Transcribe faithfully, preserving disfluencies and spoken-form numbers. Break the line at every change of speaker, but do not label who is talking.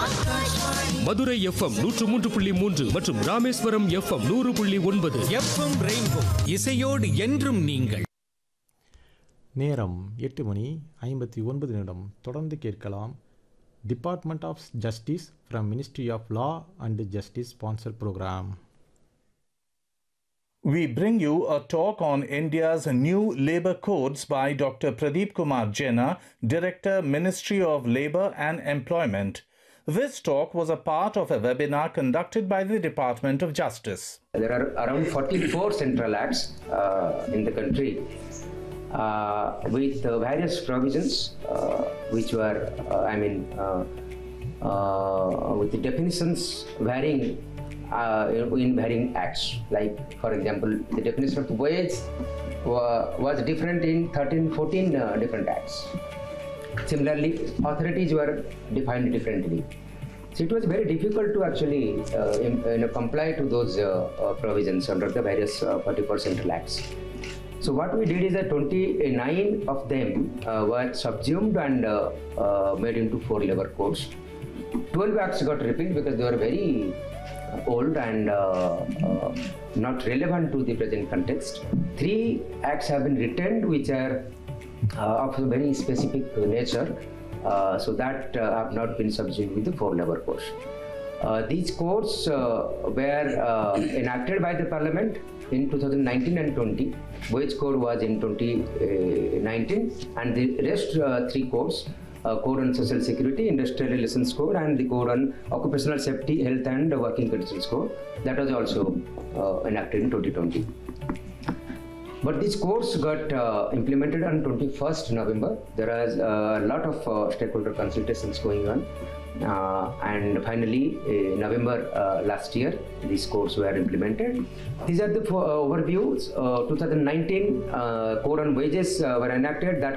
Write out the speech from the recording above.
Madurai FM நூற்று மூன்று புள்ளி மூன்று மற்றும் ராமேஸ்வரம் எஃப்எம் நூறு புள்ளி ஒன்பது.
எஃப்எம் ரெயின்போ இசையோடு என்றும் நீங்கள்.
நேரம் எட்டு மணி ஐம்பத்தி ஒன்பது நிமிடம். தொடர்ந்து கேட்கலாம் department of justice from ministry of law and justice sponsor program.
We bring you a talk on India's new labour codes by Doctor Pradeep Kumar Jena, Director, Ministry of Labour and Employment. This talk was a part of a webinar conducted by the Department of Justice.
There are around forty-four central acts uh, in the country uh, with uh, various provisions uh, which were, uh, I mean, uh, uh, with the definitions varying Uh, in varying acts. Like, for example, the definition of wage wa- was different in thirteen, fourteen uh, different acts. Similarly, authorities were defined differently. So it was very difficult to actually uh, in, you know, comply to those uh, uh, provisions under the various uh, forty-four central acts. So what we did is that twenty-nine of them uh, were subsumed and uh, uh, made into four labor codes. twelve acts got repealed because they were very old and uh, uh, not relevant to the present context. Three acts have been retained which are uh, of a very specific nature, uh, so that uh, have not been subsumed with the four labor codes. Uh, these codes uh, were uh, enacted by the Parliament in two thousand nineteen and twenty. Wage code was in twenty nineteen, and the rest uh, three codes, Uh, Code on Social Security, Industrial Relations Code, and the Code on Occupational Safety, Health and Working Conditions Code, that was also uh, enacted in twenty twenty. But these codes got uh, implemented on twenty-first November. There was a lot of uh, stakeholder consultations going on, uh, and finally, in November uh, last year, these codes were implemented. These are the uh, overviews. Uh, twenty nineteen uh, Code on Wages uh, were enacted. That